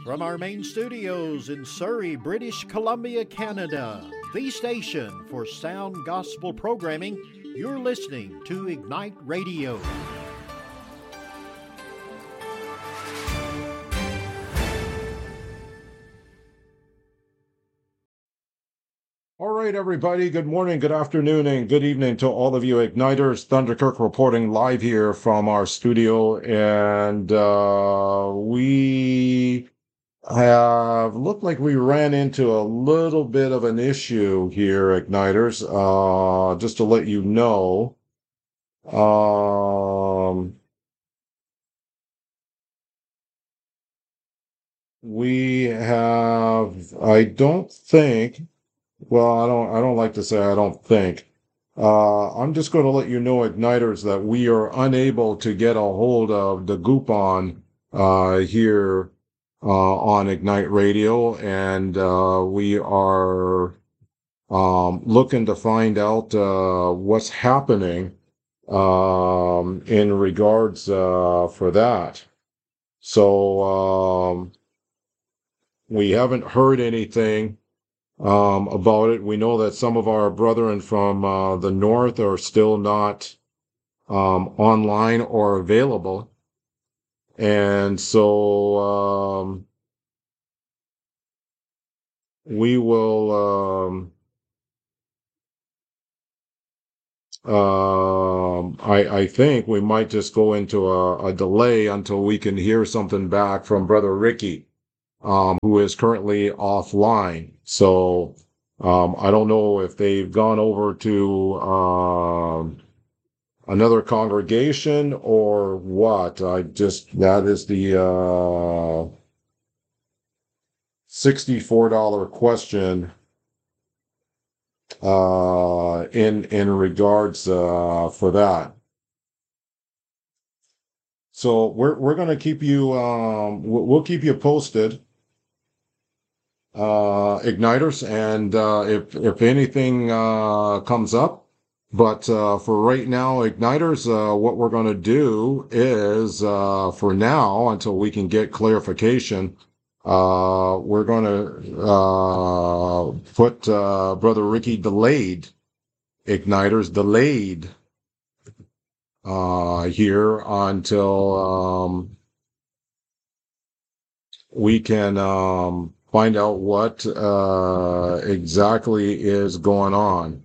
From our main studios in Surrey, British Columbia, Canada, the station for sound gospel programming, you're listening to Ignite Radio. All right, everybody. Good morning, good afternoon, and good evening to all of you Igniters. Thunderkirk reporting live here from our studio. And we have looked like we ran into a little bit of an issue here, Igniters. Just to let you know. We have, I don't think. Well, I don't like to say I don't think. I'm just going to let you know, Igniters, that we are unable to get a hold of the Goupon here on Ignite Radio, and we are looking to find out what's happening in regards for that. So we haven't heard anything about it. We know that some of our brethren from the north are still not online or available. And so we will, I think we might just go into a delay until we can hear something back from Brother Ricky, who is currently offline. So I don't know if they've gone over to another congregation or what. That is the $64 question in regards for that. So we're going to keep you we'll keep you posted, Igniters, and if anything comes up. But for right now, Igniters, what we're going to do is for now, until we can get clarification, we're going to put Brother Ricky delayed, Igniters delayed here until we can find out what exactly is going on.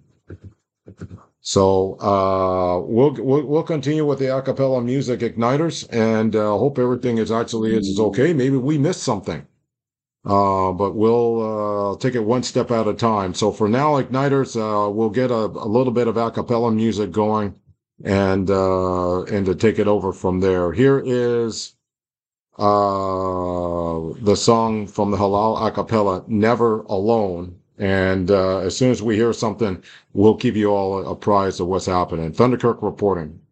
So we'll continue with the a cappella music, Igniters, and hope everything is okay. Maybe we missed something, but we'll take it one step at a time. So for now, Igniters, we'll get a little bit of a cappella music going, and to take it over from there. Here is the song from the Halal a cappella, Never Alone. And as soon as we hear something, we'll keep you all apprised of what's happening. Thunderkirk reporting.